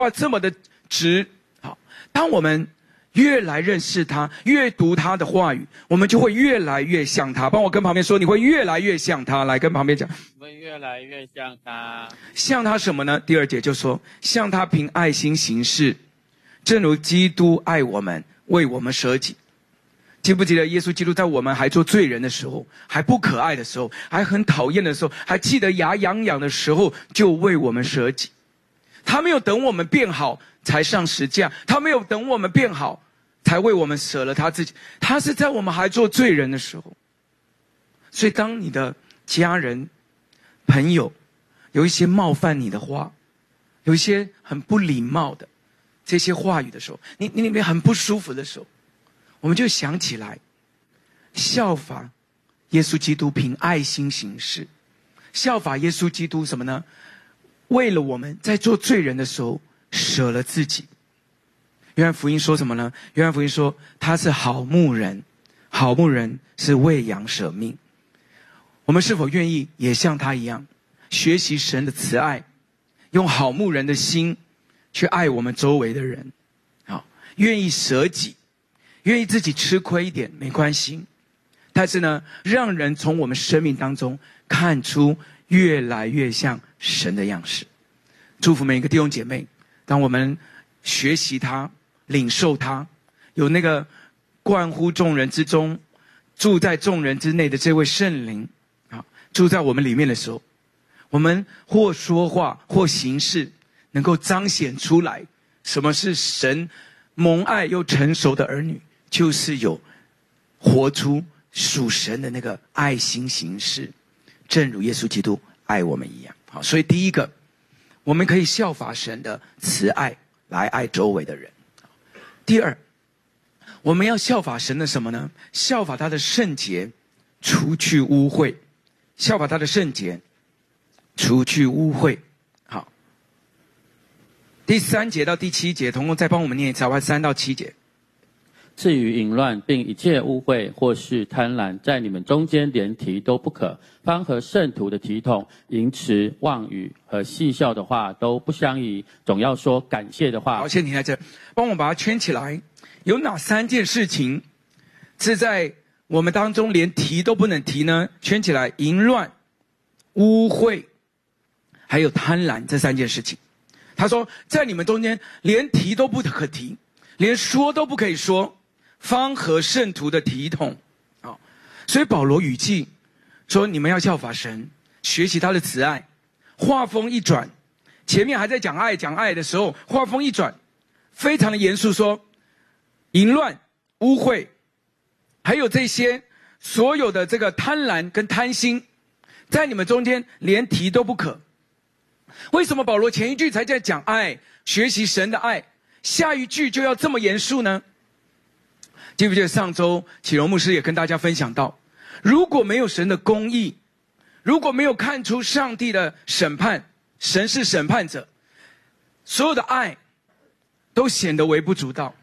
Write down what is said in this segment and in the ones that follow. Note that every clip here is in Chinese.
话这么的直。好，当我们越来认识他，越读他的话语，我们就会越来越像他。帮我跟旁边说，你会越来越像他。来跟旁边讲， 会越来越像他。 像他什么呢？第2节就说，像他凭爱心行事，正如基督爱我们，为我们舍己。记不记得耶稣基督在我们还做罪人的时候，还不可爱的时候，还很讨厌的时候，还气得牙痒痒的时候，就为我们舍己。他没有等我们变好才上十架，他没有等我们变好才为我们舍了他自己，他是在我们还做罪人的时候。所以当你的家人朋友有一些冒犯你的话，有一些很不礼貌的这些话语的时候，你里面很不舒服的时候，我们就想起来效法耶稣基督凭爱心行事。效法耶稣基督什么呢？为了我们在做罪人的时候舍了自己。约翰福音说什么呢？约翰福音说他是好牧人，好牧人是为羊舍命。我们是否愿意也像他一样学习神的慈爱，用好牧人的心去爱我们周围的人？好，愿意舍己，愿意自己吃亏一点没关系，但是呢，让人从我们生命当中看出越来越像神的样式。祝福每一个弟兄姐妹，当我们学习他，领受他，有那个冠乎众人之中，住在众人之内的这位圣灵啊，住在我们里面的时候，我们或说话或行事，能够彰显出来什么是神蒙爱又成熟的儿女，就是有活出属神的那个爱心行事，正如耶稣基督爱我们一样。好，所以第一个，我们可以效法神的慈爱来爱周围的人。第二，我们要效法神的什么呢？效法他的圣洁，除去污秽。效法他的圣洁，除去污秽。好，第3节到第7节，同工再帮我们念一次，3到7节。 至于淫乱并一切污秽或是贪婪，在你们中间连提都不可，方和圣徒的体统、淫词、妄语和戏笑的话都不相宜，总要说感谢的话。 好，先停在这，帮我把它圈起来。有哪3件事情是在我们当中连提都不能提呢？圈起来：淫乱、污秽，还有贪婪，这3件事情。他说，在你们中间连提都不可提，连说都不可以说，方合圣徒的体统。所以保罗语气说，你们要效法神，学习他的慈爱。话锋一转，前面还在讲爱的时候，话锋一转，非常的严肃说，淫乱、污秽，还有这些所有的这个贪婪跟贪心，在你们中间连提都不可。为什么保罗前一句才在讲爱，学习神的爱，下一句就要这么严肃呢？记不记得上周启荣牧师也跟大家分享到，如果没有神的公义，如果没有看出上帝的审判，神是审判者，所有的爱都显得微不足道。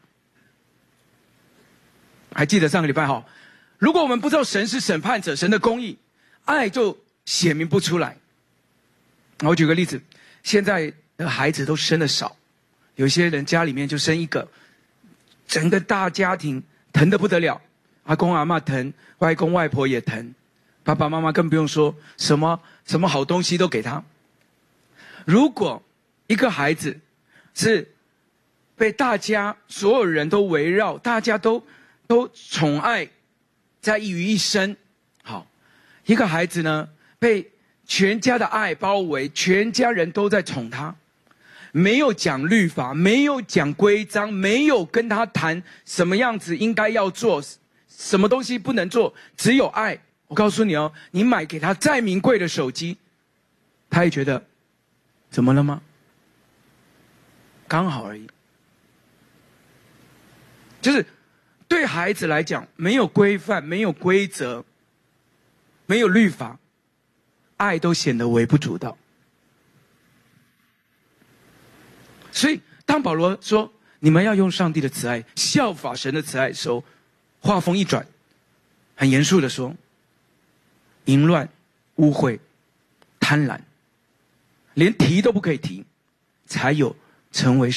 还记得上个礼拜如果我们不知道神是审判者，神的公义，爱就显明不出来。我举个例子，现在的孩子都生得少，有些人家里面就生一个，整个大家庭疼得不得了，阿公阿嬷疼，外公外婆也疼，爸爸妈妈更不用说，什么好东西都给他。如果一个孩子是被大家所有人都围绕，大家都宠爱在于一身，好，一个孩子呢被全家的爱包围，全家人都在宠他，没有讲律法，没有讲规章，没有跟他谈什么样子应该要做，什么东西不能做，只有爱。我告诉你你买给他再名贵的手机，他也觉得怎么了吗？刚好而已。就是对孩子来讲，没有规范，没有规则，没有律法，爱都显得微不足道。所以当保罗说你们要用上帝的慈爱效法神的慈爱的时候，话锋一转，很严肃的说，淫乱、污秽、贪婪，连提都不可以提，才有成为